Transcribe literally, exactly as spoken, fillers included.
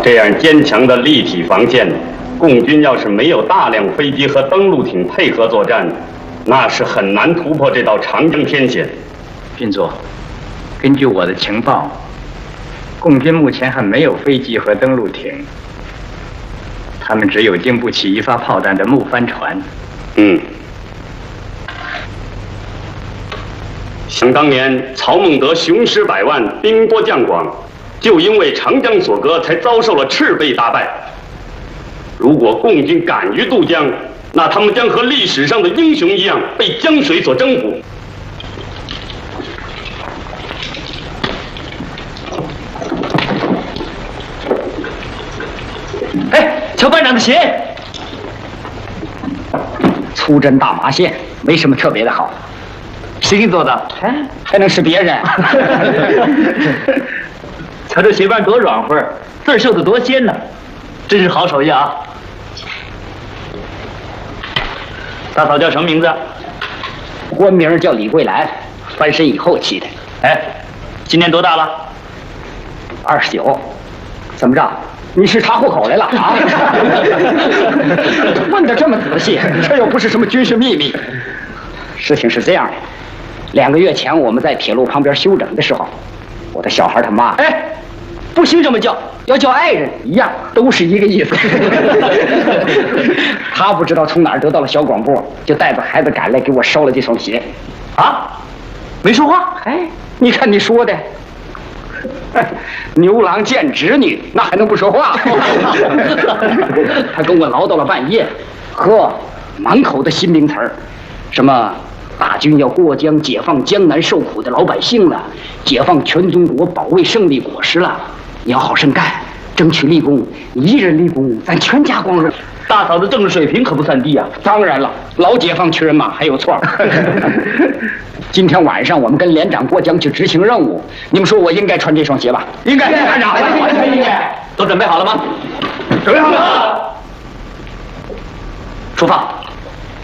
这样坚强的立体防线，共军要是没有大量飞机和登陆艇配合作战，那是很难突破这道长江天险。 军座，根据我的情报，共军目前还没有飞机和登陆艇，他们只有经不起一发炮弹的木帆船。 嗯。想当年，曹孟德雄师百万，兵多将广，就因为长江所隔，才遭受了赤背大败。如果共军敢于渡江，那他们将和历史上的英雄一样，被江水所征服。 哎，乔班长的鞋，粗针大麻线，没什么特别的好。谁给你做的？哎，还能是别人？瞧这鞋帮多软和，字儿绣的多鲜呢，真是好手艺啊！大嫂叫什么名字？官名叫李桂兰，翻身以后起的。哎，今年多大了？二十九。怎么着？你是查户口来了啊？问得这么仔细，这又不是什么军事秘密。事情是这样的，两个月前我们在铁路旁边休整的时候，我的小孩他妈，哎，不行这么叫，要叫爱人一样，都是一个意思。他不知道从哪儿得到了小广播，就带着孩子赶来给我捎了这双鞋。啊，没说话？哎，你看你说的。牛郎见织女，那还能不说话？他跟我唠叨了半夜，呵，满口的新名词儿，什么大军要过江，解放江南受苦的老百姓了，解放全中国，保卫胜利果实了，你要好生干，争取立功，一人立功，咱全家光荣。大嫂的政治水平可不算低啊！当然了，老解放区人嘛，还有错。今天晚上我们跟连长过江去执行任务，你们说我应该穿这双鞋吧？应该，连长，完全应该。都准备好了吗？准备好了。出发。